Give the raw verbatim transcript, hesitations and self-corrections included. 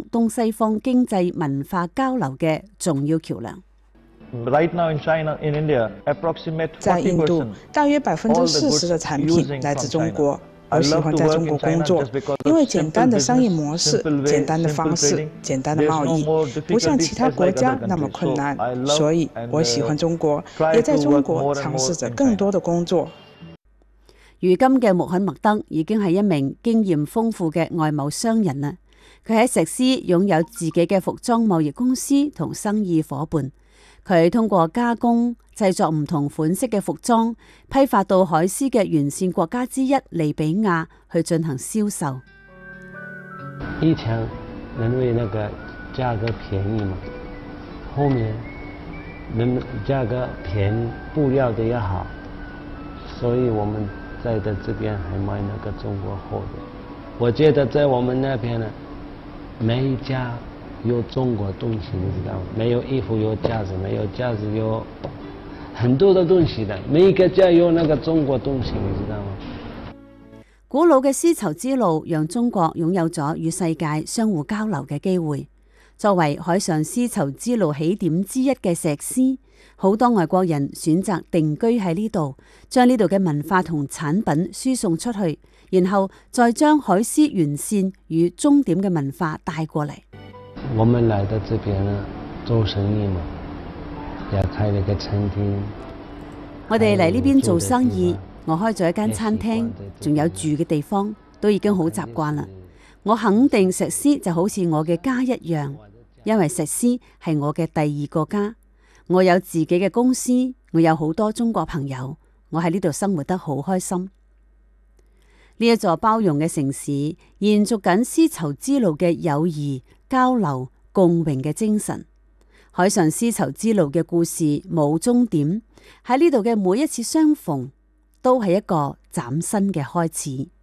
東西方經濟文化交流嘅重要橋梁。 Right now in China, in India, approximate 在印度，大約百分之四十的產品來自中國。我喜歡在中國工作，因為簡單的商業模式、簡單的方式、簡單的貿易，不像其他國家那麼困難，所以我喜歡中國，也在中國嘗試着更多的工作。 如今嘅穆罕默德已經係一名經驗豐富嘅外貿商人啦。佢喺石獅擁有自己嘅服裝貿易公司同生意夥伴。佢通過加工製作唔同款式嘅服裝，批發到海獅嘅沿線國家之一利比亞去進行銷售。 以前因為那個價格便宜嘛，後面人價格便宜，布料的也好，所以我們在的這邊還買那個中國貨的。我覺得在我們那邊呢，每一家有中國東西，你知道嗎？沒有衣服有架子，沒有架子有很多的東西的，每一個家有那個中國東西，你知道嗎？ 古老嘅絲綢之路讓中國擁有咗與世界相互交流嘅機會。作為海上絲綢之路起點之一嘅石獅，好多外國人選擇定居喺呢度，將呢度嘅文化同產品輸送出去，然後再將海獅沿線與終點嘅文化帶過嚟。 我們來到這邊呢，做生意嘛，也開了個餐廳。 我哋嚟呢邊做生意，我開咗一間餐廳，仲有住嘅地方，都已經好習慣啦。我肯定石獅就好似我嘅家一樣，因為石獅係我嘅第二個家。我有自己嘅公司，我有好多中國朋友，我喺呢度生活得好開心。呢一座包容嘅城市，延續緊絲綢之路嘅友誼、交流、共榮嘅精神。海上絲綢之路嘅故事冇終點，喺呢度嘅每一次相逢，都係一個嶄新嘅開始。